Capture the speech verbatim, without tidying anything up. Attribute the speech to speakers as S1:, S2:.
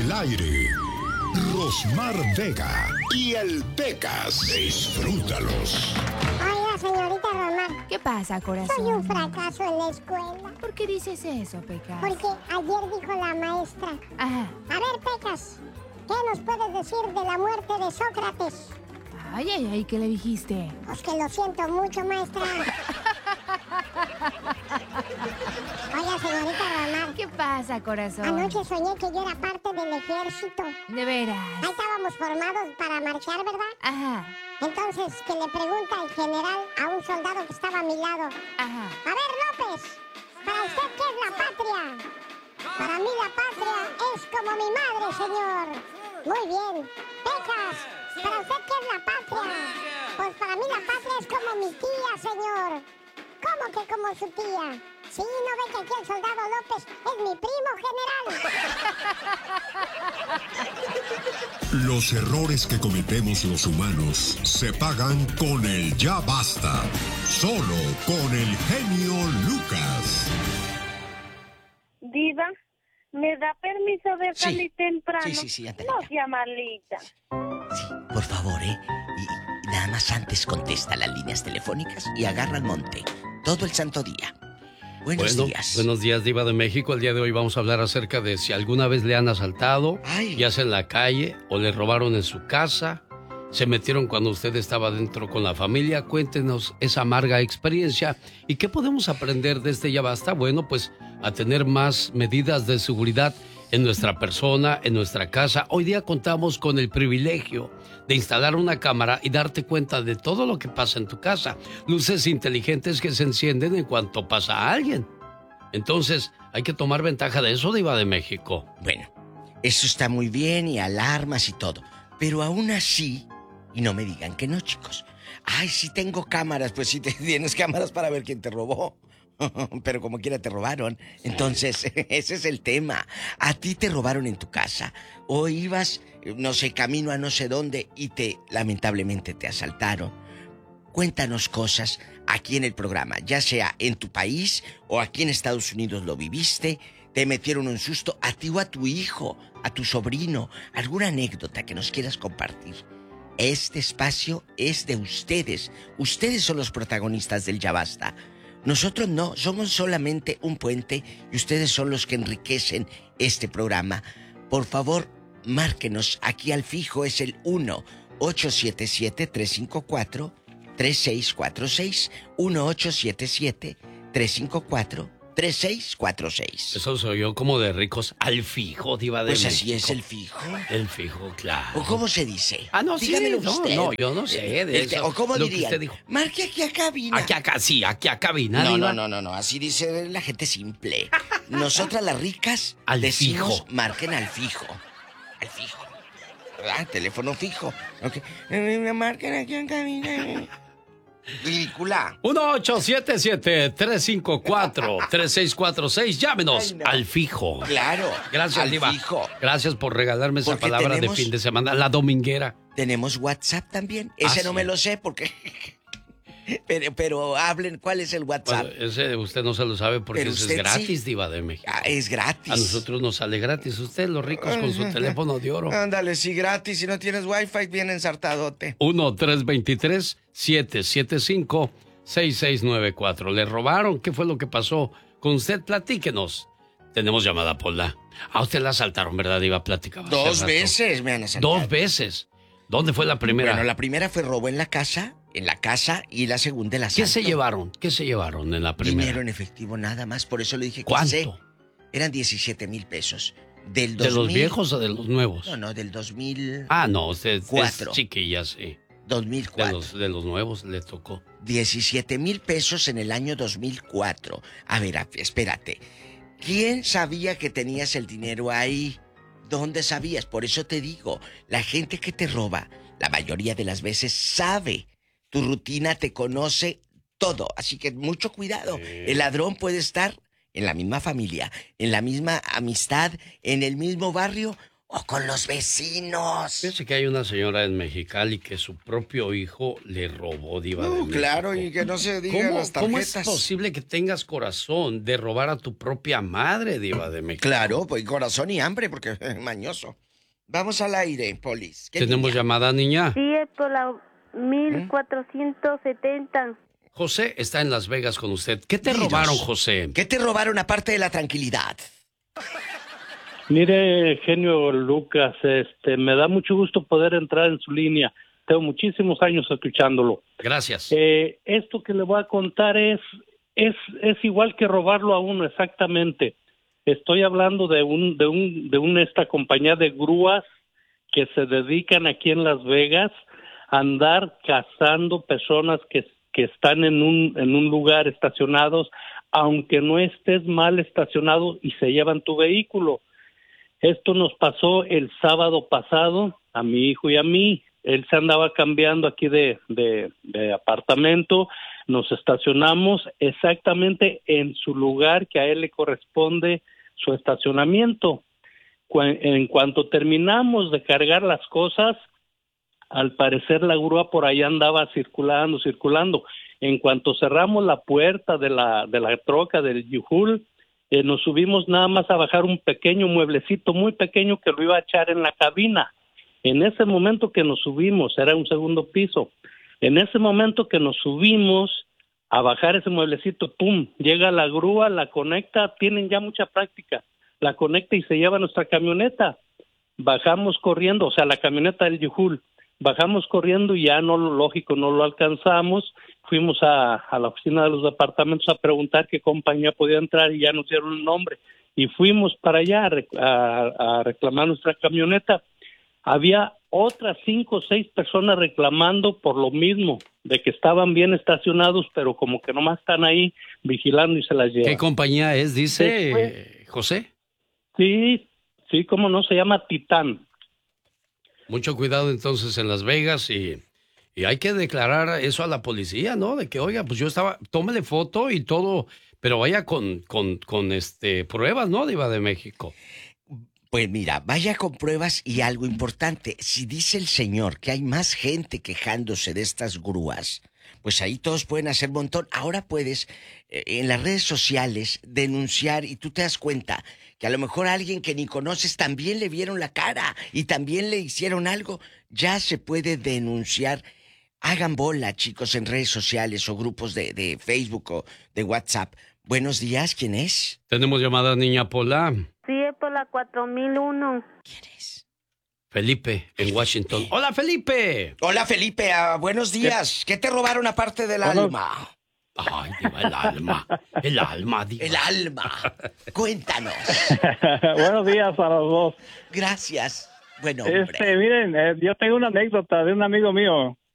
S1: al aire, Rosmar Vega y el Pecas. Disfrútalos.
S2: Oiga, señorita Rosmar.
S3: ¿Qué pasa, corazón?
S2: Soy un fracaso en la escuela.
S3: ¿Por qué dices eso, Pecas?
S2: Porque ayer dijo la maestra.
S3: Ajá.
S2: A ver, Pecas, ¿qué nos puedes decir de la muerte de Sócrates?
S3: Ay, ay, ay, ¿qué le dijiste?
S2: Pues que lo siento mucho, maestra. Oiga, señorita Rosmar.
S3: ¿Qué pasa, corazón?
S2: Anoche soñé que yo era parte del ejército.
S3: De veras.
S2: Ahí estábamos formados para marchar, ¿verdad?
S3: Ajá.
S2: Entonces, que le pregunta el general a un soldado que estaba a mi lado.
S3: Ajá.
S2: A ver, López, ¿para usted qué es la patria? Para mí la patria es como mi madre, señor. Muy bien. Pecas, ¿para usted qué es la patria? Pues para mí la patria es como mi tía, señor. ¿Cómo que como su tía? Sí, ¿no ve que aquí el soldado López es mi primo, general?
S1: Los errores que cometemos los humanos se pagan con el ya basta. Solo con el genio Lucas.
S4: Diva, ¿me da permiso de
S5: Sí.
S4: salir temprano?
S5: Sí, sí, sí, Angelita.
S4: No sea malita.
S5: Sí, por favor, ¿eh? Y, y nada más antes contesta las líneas telefónicas y agarra al monte. Todo el santo día. Buenos
S6: bueno,
S5: días.
S6: Buenos días, Diva de México. El día de hoy vamos a hablar acerca de si alguna vez le han asaltado,
S5: Ay.
S6: ya sea en la calle o le robaron en su casa, se metieron cuando usted estaba dentro con la familia. Cuéntenos esa amarga experiencia y qué podemos aprender de este Ya Basta. Bueno, pues a tener más medidas de seguridad en nuestra persona, en nuestra casa. Hoy día contamos con el privilegio de instalar una cámara y darte cuenta de todo lo que pasa en tu casa. Luces inteligentes que se encienden en cuanto pasa a alguien. Entonces, hay que tomar ventaja de eso, Diva de México.
S5: Bueno, eso está muy bien y alarmas y todo. Pero aún así, y no me digan que no, chicos. Ay, sí tengo cámaras. Pues sí tienes cámaras para ver quién te robó. Pero como quiera te robaron. Entonces, ese es el tema. A ti te robaron en tu casa. O ibas, no sé, camino a no sé dónde y te, lamentablemente, te asaltaron. Cuéntanos cosas aquí en el programa, ya sea en tu país o aquí en Estados Unidos lo viviste, te metieron un susto a ti o a tu hijo, a tu sobrino, alguna anécdota que nos quieras compartir. Este espacio es de ustedes. Ustedes son los protagonistas del Ya Basta. Nosotros no, somos solamente un puente y ustedes son los que enriquecen este programa. Por favor, márquenos aquí al fijo, es el uno ocho siete siete, tres cinco cuatro, tres seis cuatro seis, uno ocho siete siete, tres cinco cuatro, tres seis cuatro seis.
S6: Eso soy yo como de ricos al fijo, Diva de
S5: Pues
S6: México.
S5: así es el fijo.
S6: El fijo, claro.
S5: ¿O cómo se dice?
S6: Ah, no, sí,
S5: Dígamelo
S6: no,
S5: usted.
S6: no, yo no sé de
S5: Este,
S6: eso.
S5: ¿O cómo
S6: Lo que
S5: dirían?
S6: usted dijo.
S5: Marque aquí a cabina.
S6: Aquí acá, sí, aquí a cabina,
S5: No,
S6: Diva.
S5: no, no, no, no, así dice la gente simple. Nosotras las ricas
S6: Al
S5: decimos
S6: fijo.
S5: marquen al fijo. Al fijo. ¿Verdad? Teléfono fijo. Okay. Eh, Marquen aquí en cabina. Ridícula.
S6: uno ocho siete siete, tres cinco cuatro, tres seis cuatro seis. Llámenos
S5: Ay, no.
S6: al fijo.
S5: Claro.
S6: Gracias,
S5: al
S6: Diva.
S5: fijo.
S6: Gracias por regalarme esa
S5: Porque
S6: palabra
S5: tenemos-
S6: de fin de semana, la dominguera.
S5: Tenemos WhatsApp también. Ese
S6: Ah,
S5: no
S6: sí.
S5: me lo sé porque... pero, pero hablen, ¿cuál es el WhatsApp?
S6: Bueno, ese usted no se lo sabe porque
S5: Pero
S6: ese
S5: usted
S6: es gratis,
S5: sí.
S6: Diva de México.
S5: Ah, es gratis.
S6: A nosotros nos sale gratis. Usted, los ricos, con su teléfono de oro.
S5: Ándale, sí, gratis. Si no tienes wifi, bien ensartadote.
S6: uno tres dos tres, siete siete cinco, seis seis nueve cuatro. ¿Le robaron? ¿Qué fue lo que pasó con usted? Platíquenos. Tenemos llamada, Pola. A usted la asaltaron, ¿verdad, Diva? Platicaba hace
S5: Dos
S6: rato.
S5: veces me han asaltado.
S6: Dos veces. ¿Dónde fue la primera?
S5: Bueno, la primera fue robo en la casa, en la casa, y la segunda el asalto.
S6: ¿Qué se llevaron? ¿Qué se llevaron en la primera?
S5: Dinero en efectivo, nada más. Por eso le dije que
S6: ¿Cuánto?
S5: sé. Eran diecisiete mil pesos. Del
S6: ¿De
S5: dos
S6: los
S5: mil
S6: viejos o de los nuevos?
S5: No, no, del dos mil
S6: Ah, no, usted
S5: Cuatro.
S6: es chiquilla, sí.
S5: dos mil
S6: De
S5: cuatro.
S6: los, de los nuevos le tocó.
S5: diecisiete mil pesos en el año dos mil cuatro. A ver, a- espérate. ¿Quién sabía que tenías el dinero ahí? ¿Dónde sabías? Por eso te digo, la gente que te roba, la mayoría de las veces sabe. Tu rutina te conoce todo. Así que mucho cuidado.
S6: Sí.
S5: El ladrón puede estar en la misma familia, en la misma amistad, en el mismo barrio o con los vecinos.
S6: Fíjese que hay una señora en Mexicali que su propio hijo le robó, Diva de
S5: No,
S6: México.
S5: claro, y que no se digan
S6: ¿Cómo,
S5: las
S6: ¿Cómo es
S5: tarjetas.
S6: posible que tengas corazón de robar a tu propia madre, Diva de México?
S5: Claro, pues corazón y hambre, porque es mañoso. Vamos al aire, Polis. ¿Qué
S6: ¿Tenemos
S5: niña?
S6: llamada, niña?
S4: Sí, es por la mil cuatrocientos setenta.
S6: José está en Las Vegas con usted. ¿Qué te
S5: Dinos,
S6: robaron, José?
S5: ¿Qué te robaron aparte de la tranquilidad?
S7: Mire, genio Lucas, este, me da mucho gusto poder entrar en su línea. Tengo muchísimos años escuchándolo.
S6: Gracias.
S7: Eh, esto que le voy a contar es, es, es igual que robarlo a uno, exactamente. Estoy hablando de un, de un, de una esta compañía de grúas que se dedican aquí en Las Vegas a andar cazando personas que, que están en un, en un lugar estacionados, aunque no estés mal estacionado, y se llevan tu vehículo. Esto nos pasó el sábado pasado a mi hijo y a mí. Él se andaba cambiando aquí de, de, de apartamento. Nos estacionamos exactamente en su lugar que a él le corresponde su estacionamiento. En cuanto terminamos de cargar las cosas, al parecer la grúa por ahí andaba circulando, circulando. En cuanto cerramos la puerta de la, de la troca del U-Haul, Eh, nos subimos nada más a bajar un pequeño mueblecito muy pequeño que lo iba a echar en la cabina. En ese momento que nos subimos, era un segundo piso, en ese momento que nos subimos a bajar ese mueblecito, ¡pum!, llega la grúa, la conecta, tienen ya mucha práctica, la conecta y se lleva nuestra camioneta. Bajamos corriendo, o sea, la camioneta del U-Haul, bajamos corriendo y ya no, lógico, no lo alcanzamos. Fuimos a, a la oficina de los departamentos a preguntar qué compañía podía entrar y ya nos dieron el nombre. Y fuimos para allá a, a, a reclamar nuestra camioneta. Había otras cinco o seis personas reclamando por lo mismo, de que estaban bien estacionados, pero como que nomás están ahí vigilando y se las llevan.
S6: ¿Qué compañía es, dice
S7: Después,
S6: José?
S7: Sí, sí, cómo no, se llama Titán.
S6: Mucho cuidado entonces en Las Vegas y, y hay que declarar eso a la policía, ¿no? De que, oiga, pues yo estaba, tómele foto y todo, pero vaya con, con, con este pruebas, ¿no, Diva de México?
S5: Pues mira, vaya con pruebas y algo importante. Si dice el señor que hay más gente quejándose de estas grúas, pues ahí todos pueden hacer montón. Ahora puedes eh, en las redes sociales denunciar y tú te das cuenta que a lo mejor a alguien que ni conoces también le vieron la cara y también le hicieron algo. Ya se puede denunciar. Hagan bola, chicos, en redes sociales o grupos de, de Facebook o de WhatsApp. Buenos días, ¿quién es?
S6: Tenemos llamada, niña Pola.
S4: Sí, es por la cuatro mil uno.
S5: ¿Quién es?
S6: Felipe, en Washington. ¡Hola, Felipe!
S5: Hola, Felipe, ah, buenos días. ¿Qué te robaron aparte del
S7: Bueno.
S5: alma?
S6: Ay, Diva, el alma. El alma, Diva.
S5: El alma. Cuéntanos.
S7: Buenos días a los dos.
S5: Gracias. Buen hombre.
S7: Este, miren, eh, yo tengo una anécdota de un amigo mío.